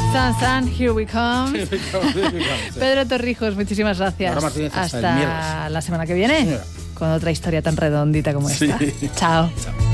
San, here we come. Pedro Torrijos, muchísimas gracias. Hasta la semana que viene, con otra historia tan redondita como esta. Chao.